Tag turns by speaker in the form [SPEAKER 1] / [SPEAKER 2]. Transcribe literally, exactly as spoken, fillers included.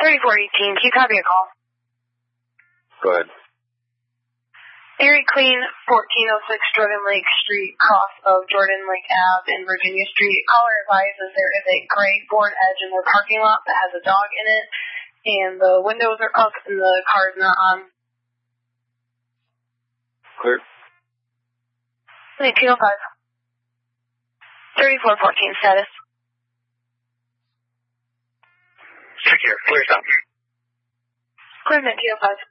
[SPEAKER 1] thirty-four eighteen, can you copy a call?
[SPEAKER 2] Go ahead.
[SPEAKER 1] Erie Clean, fourteen oh six Jordan Lake Street, cross of Jordan Lake Avenue and Virginia Street. Caller advises there is a gray born edge in their parking lot that has a dog in it, and the windows are up and the car is not on.
[SPEAKER 2] Clear.
[SPEAKER 1] nineteen oh five. thirty-four fourteen status.
[SPEAKER 2] Check here. Clear stop.
[SPEAKER 1] Clear nineteen oh five.